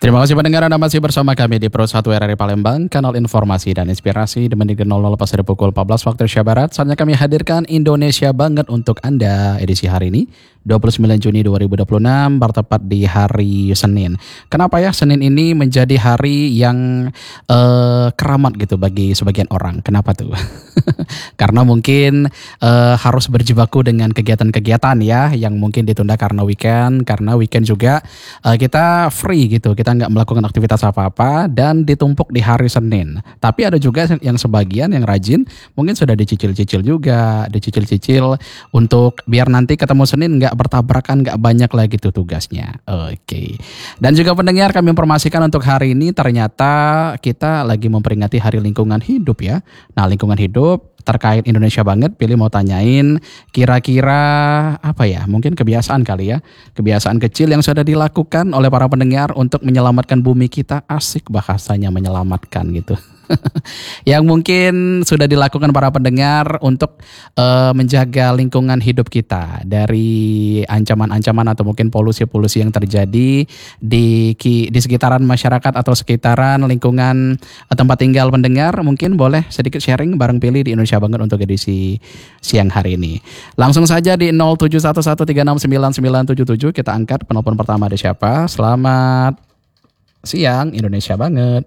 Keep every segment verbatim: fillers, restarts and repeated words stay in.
Terima kasih pendengar, Anda masih bersama kami di Pro satu R R I Palembang, kanal informasi dan inspirasi di menit nol nol pas dari pukul empat belas waktu Indonesia Barat. Saatnya kami hadirkan Indonesia Banget untuk Anda edisi hari ini, dua puluh sembilan Juni dua ribu dua puluh enam, bertepat di hari Senin. Kenapa ya Senin ini menjadi hari yang uh, keramat gitu bagi sebagian orang? Kenapa tuh? Karena mungkin uh, harus berjibaku dengan kegiatan-kegiatan ya, yang mungkin ditunda karena weekend, karena weekend juga uh, kita free gitu, kita nggak melakukan aktivitas apa-apa dan ditumpuk di hari Senin. Tapi ada juga yang sebagian yang rajin mungkin sudah dicicil-cicil juga, dicicil-cicil untuk biar nanti ketemu Senin nggak bertabrakan, nggak banyak lagi tuh tugasnya. Oke. Dan juga pendengar, kami informasikan untuk hari ini ternyata kita lagi memperingati Hari Lingkungan Hidup ya. Nah, lingkungan hidup terkait Indonesia Banget, pilih mau tanyain kira-kira apa ya, mungkin kebiasaan kali ya, kebiasaan kecil yang sudah dilakukan oleh para pendengar untuk menyelamatkan bumi kita. Asik bahasanya, menyelamatkan gitu. Yang mungkin sudah dilakukan para pendengar untuk uh, menjaga lingkungan hidup kita dari ancaman-ancaman atau mungkin polusi-polusi yang terjadi di di sekitaran masyarakat atau sekitaran lingkungan uh, tempat tinggal pendengar. Mungkin boleh sedikit sharing bareng Pilih di Indonesia Banget untuk edisi siang hari ini. Langsung saja di nol tujuh satu satu tiga enam sembilan sembilan tujuh tujuh kita angkat penelpon pertama. Ada siapa? Selamat siang Indonesia Banget.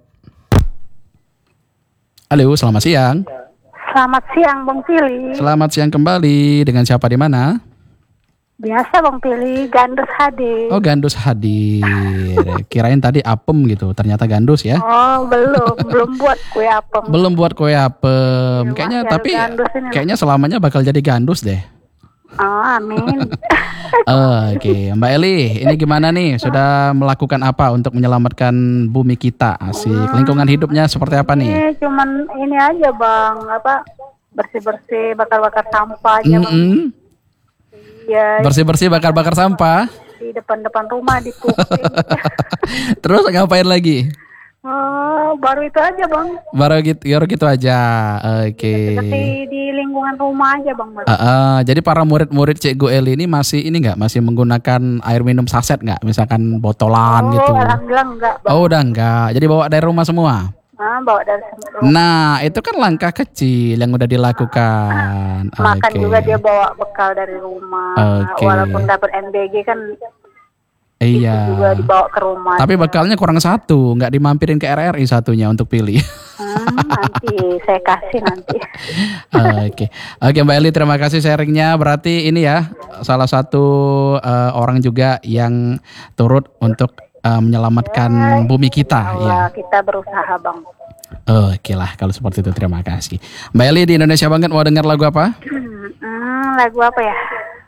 Halo, selamat siang. Selamat siang, Bang Pili. Selamat siang kembali. Dengan siapa di mana? Biasa, Bang Pili, Gandus hadir. Oh, Gandus hadir. Kirain tadi apem gitu, ternyata Gandus ya? Oh, belum, belum buat kue apem. Belum buat kue apem. Ya, kayaknya tapi kayaknya selamanya bakal jadi Gandus deh. Oh, amin. Oh, Oke, okay. Mbak Eli, ini gimana nih? Sudah melakukan apa untuk menyelamatkan bumi kita? Asik. Hmm, lingkungan hidupnya seperti apa nih? Ini cuman ini aja, Bang, apa bersih-bersih, bakar-bakar sampah aja, Bang. Mm-hmm. Iya. Bersih-bersih, bakar-bakar sampah di depan-depan rumah, di kuping. Terus ngapain lagi? Oh, baru itu aja, Bang. Baru gitu, baru gitu aja. Oke. Okay. Seperti di lingkungan rumah aja, Bang. Uh, uh, jadi para murid-murid Cikgu Eli ini masih ini nggak, masih menggunakan air minum saset nggak, misalkan botolan oh, gitu? Oh, alhamdulillah enggak, Bang. Oh, udah enggak. Jadi bawa dari rumah semua. Nah, bawa dari rumah. Nah, itu kan langkah kecil yang udah dilakukan. Makan okay. juga dia bawa bekal dari rumah. Okay. Walaupun dapat N B G kan. Iya. Itu juga dibawa ke rumah. Tapi bekalnya kurang satu, nggak dimampirin ke R R I satunya untuk Pilih. Hmm, nanti saya kasih nanti. Oke, oke Mbak Eli, terima kasih sharingnya. Berarti ini ya salah satu uh, orang juga yang turut untuk uh, menyelamatkan ya, bumi kita. Ya. Kita berusaha, Bang. Oke lah, kalau seperti itu terima kasih. Mbak Eli di Indonesia Banget mau dengar lagu apa? Hmm, lagu apa ya?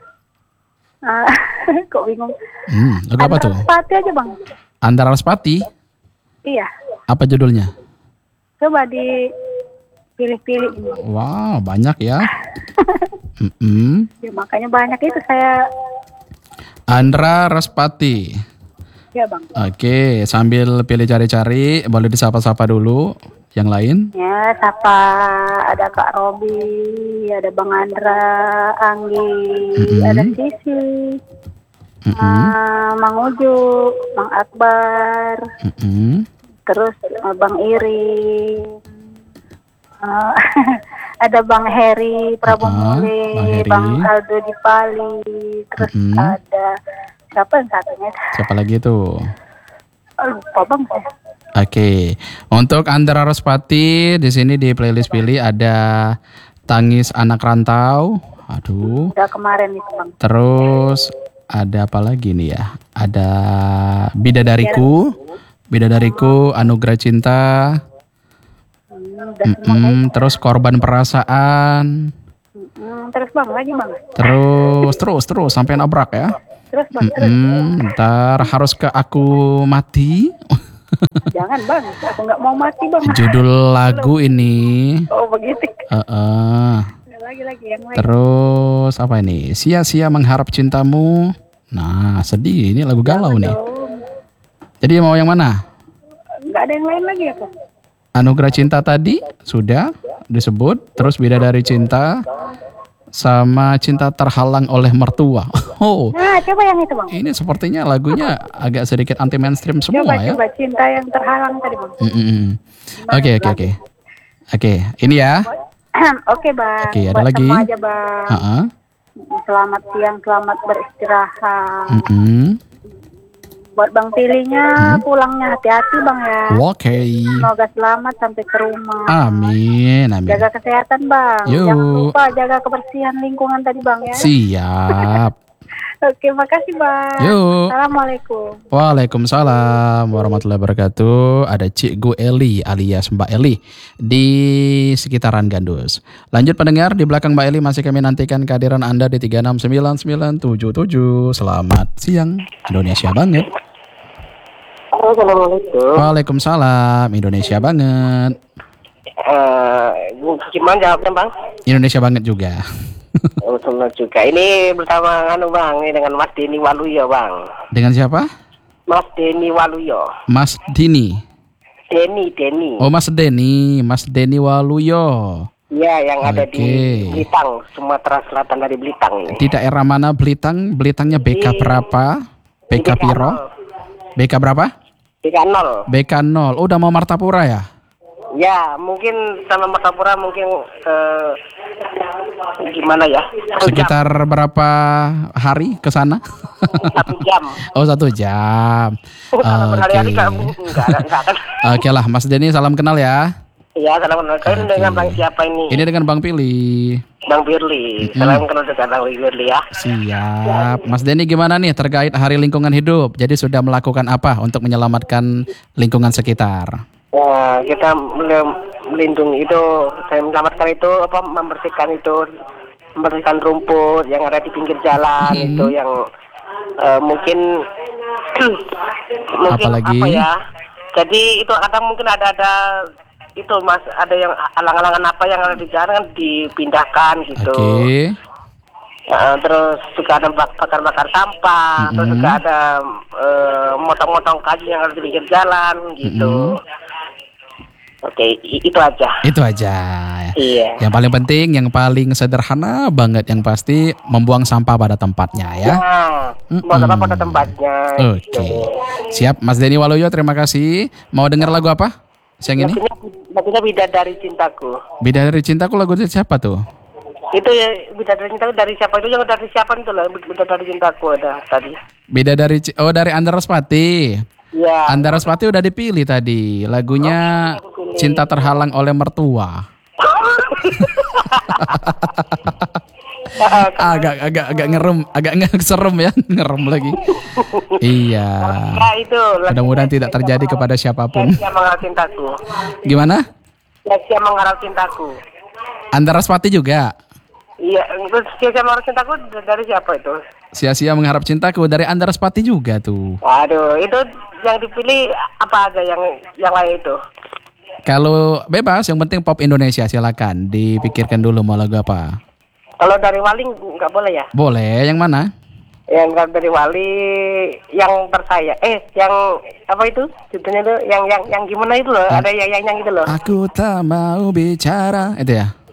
Uh, kok bingung. Hmm, lagu apa tuh? Andra Lespati aja, Bang. Andra Lespati? Iya. Apa judulnya? Coba dipilih-pilih. Wow, banyak ya. mm-hmm. Ya, makanya banyak itu saya. Andra Lespati. Ya, Bang. Oke, sambil pilih cari-cari, boleh disapa-sapa dulu. Yang lain? Ya, sapa, ada Kak Robi, ada Bang Andra, Anggi, mm-hmm. ada Sisi, mm-hmm. uh, Mang Uju, Mang Akbar, mm-hmm. terus uh, Bang Iri, uh, ada Bang Heri Prabomule, uh, Bang, Bang Aldo Dipali, terus mm-hmm. ada siapa yang satunya? Siapa lagi tuh? Oh, lupa, Bang saya. Oke, untuk Andra Lespati di sini di playlist Pilih ada Tangis Anak Rantau. Aduh. Udah kemarin itu, Bang. Terus ada apa lagi nih ya? Ada Bidadariku, Bidadariku, Anugerah Cinta. Hmm, terus Korban Perasaan. Hmm, terus Bang, lagi Bang. Terus, terus, terus sampai nabrak ya. Terus Bang, terus. Hmm, ntar harus ke Aku Mati. Jangan Bang, aku nggak mau mati Bang. Judul lagu ini. Oh begitu. Uh-uh. Lagi-lagi yang lain. Terus apa ini? Sia-sia Mengharap Cintamu. Nah sedih, ini lagu galau nih. Jadi mau yang mana? Nggak ada yang lain lagi ya Pak? Anugerah Cinta tadi sudah disebut. Terus Bidadari Cinta. sama Cinta Terhalang Oleh Mertua. Oh, Nah, coba yang itu bang. ini sepertinya lagunya agak sedikit anti mainstream semua Coba ya. coba cinta yang terhalang tadi bang. Mm-mm. Oke oke oke. Oke, ini ya. Oke bang. Oke, ada Buat lagi? semua aja bang. Ha-ha. Selamat siang, selamat beristirahat. Mm-mm. Buat bang Pilihnya pulangnya hati-hati bang ya. Oke. Semoga selamat sampai ke rumah. Amin, amin. Jaga kesehatan bang. Yuk. Jangan lupa jaga kebersihan lingkungan tadi bang ya. Siap. Oke, makasih bang. Yuk. Assalamualaikum. Waalaikumsalam warahmatullahi wabarakatuh. Ada Cikgu Eli alias Mbak Eli di sekitaran Gandus. Lanjut pendengar, di belakang Mbak Eli masih kami nantikan kehadiran Anda di tiga enam sembilan sembilan tujuh tujuh. Selamat siang, Indonesia banget. Assalamualaikum. Waalaikumsalam, Indonesia banget. Eh, gimana jawabnya bang? Indonesia banget juga. Oh, sama juga. Ini bersama anu bang, ini dengan Mas Denny Waluyo bang. Dengan siapa? Mas Denny Waluyo. Mas Dini. Denny, Denny. Oh, Mas Denny, Mas Denny Waluyo. Iya, yang ada Oke. di Blitar, Sumatera Selatan dari Blitar ini. Di daerah mana Belitang? Belitangnya B K Di- berapa? B K di Piro? B K berapa? B K nol. B K nol. Oh, udah mau Martapura ya? Ya, mungkin sama Martapura mungkin eh, gimana ya? Satu Sekitar berapa hari ke sana? jam. Satu jam. Oh, satu jam. Oh, kalau Oke. berhari-hari nggak enggak ada enggak kan? Oke lah, Mas Denny, salam kenal ya. Iya, salam kenal. Kalian Oke. dengan bang siapa ini? Ini dengan Bang Pili. Bang Firly. Salam kenal dengan Bang Firly ya. Siap. Mas Denny gimana nih terkait Hari Lingkungan Hidup? Jadi sudah melakukan apa untuk menyelamatkan lingkungan sekitar? Ya, kita mel- melindungi itu, saya menyelamatkan itu apa membersihkan itu, membersihkan rumput yang ada di pinggir jalan Hmm. itu yang eh, mungkin mungkin Apalagi? apa ya? Jadi itu kadang mungkin ada ada itu mas ada yang alang-alangan apa yang ada di jalan kan dipindahkan gitu. Oke. Ya, terus juga ada bak- bakar-bakar sampah, terus Mm-mm. juga ada eh, motong-motong kayu yang ada di pinggir jalan gitu. Oke, i- itu aja. Itu aja. Iya. Yang paling penting, yang paling sederhana banget yang pasti membuang sampah pada tempatnya ya. Nah, buat apa pada tempatnya. Oke. gitu. Siap, Mas Denny Waluyo, terima kasih. Mau dengar lagu apa siang ini? Lagunya, lagunya Bidadari Cintaku. Bidadari Cintaku, lagu siapa tuh? Itu ya Bidadari Cintaku dari siapa itu yang dari siapa itu loh Bidadari Cintaku ada tadi. Bidadari Ci- oh dari Andra Raspati. Ya. Andra Raspati udah dipilih tadi. Lagunya Cinta Terhalang Oleh Mertua. agak agak agak ngerem, agak nggak serem ya, ngerem lagi. Iya. Ya itu. Mudah-mudahan tidak terjadi kepada siapapun. Yang mengharap cintaku. Gimana? Yang mengharap cintaku. Andra Raspati juga. Iya, terus yang mengharap cintaku dari siapa itu? Sia-sia mengharap cintaku dari Andra Raspati juga tuh. Waduh, itu yang dipilih apa aja yang yang lain itu? Kalau bebas, yang penting pop Indonesia silakan. Dipikirkan dulu mau lagu apa. Kalau dari Wali nggak boleh ya? Boleh, yang mana? Yang dari Wali yang tersayang. Eh, yang apa itu? Judulnya itu yang yang yang gimana itu loh? Ada yang yang yang itu loh. Aku tak mau bicara, itu ya.